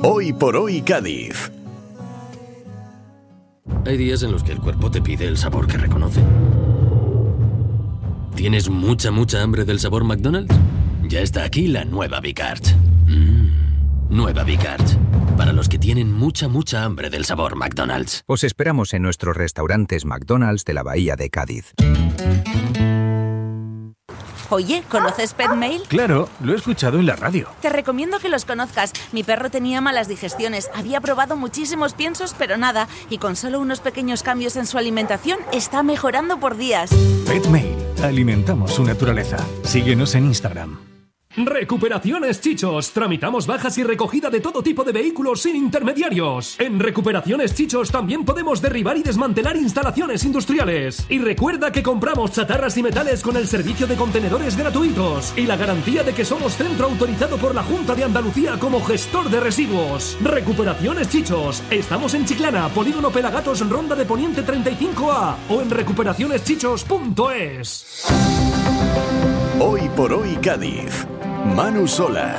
Hoy por hoy Cádiz. Hay días en los que el cuerpo te pide el sabor que reconoce. ¿Tienes mucha hambre del sabor McDonald's? Ya está aquí la nueva Vicarch. Nueva Vicarch. Para los que tienen mucha hambre del sabor McDonald's. Os esperamos en nuestros restaurantes McDonald's de la Bahía de Cádiz. Oye, ¿conoces Petmail? Claro, lo he escuchado en la radio. Te recomiendo que los conozcas. Mi perro tenía malas digestiones, había probado muchísimos piensos, pero nada. Y con solo unos pequeños cambios en su alimentación, está mejorando por días. Petmail. Alimentamos su naturaleza. Síguenos en Instagram. Recuperaciones Chichos. Tramitamos bajas y recogida de todo tipo de vehículos sin intermediarios. En Recuperaciones Chichos también podemos derribar y desmantelar instalaciones industriales. Y recuerda que compramos chatarras y metales con el servicio de contenedores gratuitos y la garantía de que somos centro autorizado por la Junta de Andalucía como gestor de residuos. Recuperaciones Chichos. Estamos en Chiclana, Polígono Pelagatos, Ronda de Poniente 35A o en recuperacioneschichos.es. Hoy por hoy Cádiz. Manu Sola.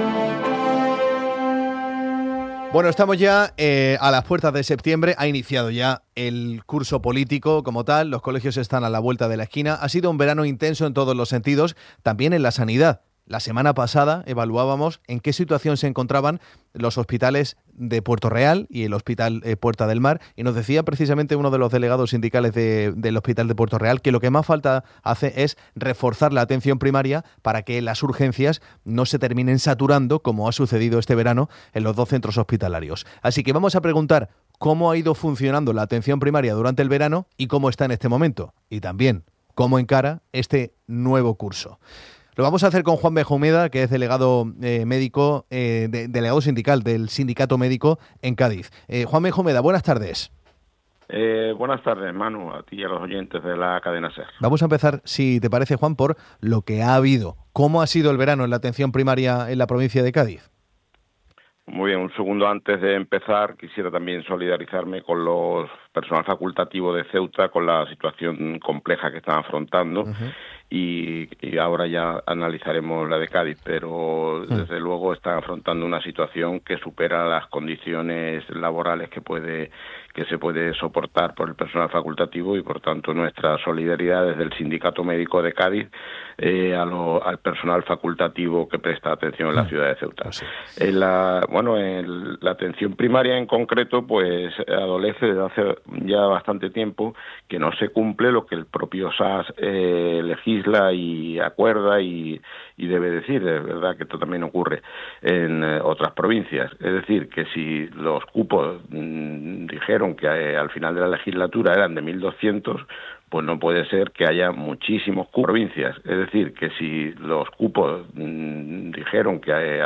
Bueno, estamos ya a las puertas de septiembre. Ha iniciado ya el curso político como tal. Los colegios están a la vuelta de la esquina. Ha sido un verano intenso en todos los sentidos, también en la sanidad. La semana pasada evaluábamos en qué situación se encontraban los hospitales de Puerto Real y el Hospital Puerta del Mar, y nos decía precisamente uno de los delegados sindicales del Hospital de Puerto Real que lo que más falta hace es reforzar la atención primaria para que las urgencias no se terminen saturando, como ha sucedido este verano en los 2 centros hospitalarios. Así que vamos a preguntar cómo ha ido funcionando la atención primaria durante el verano y cómo está en este momento, y también cómo encara este nuevo curso. Lo vamos a hacer con Juan Benjumeda, que es delegado médico, delegado sindical del Sindicato Médico en Cádiz. Juan Benjumeda, buenas tardes. Buenas tardes, Manu, a ti y a los oyentes de la cadena SER. Vamos a empezar, si te parece, Juan, por lo que ha habido. ¿Cómo ha sido el verano en la atención primaria en la provincia de Cádiz? Muy bien, un segundo antes de empezar, quisiera también solidarizarme con los personal facultativo de Ceuta con la situación compleja que están afrontando. Y ahora ya analizaremos la de Cádiz, pero desde luego están afrontando una situación que supera las condiciones laborales que se puede soportar por el personal facultativo, y por tanto nuestra solidaridad desde el Sindicato Médico de Cádiz al personal facultativo que presta atención en la ciudad de Ceuta. En la atención primaria en concreto pues adolece desde hace ya bastante tiempo que no se cumple lo que el propio SAS legisla y acuerda y debe decir. Es verdad que esto también ocurre en otras provincias. Es decir, que si los cupos dijeron que al final de la legislatura eran de 1.200, pues no puede ser que haya muchísimos provincias. Es decir, que si los cupos dijeron que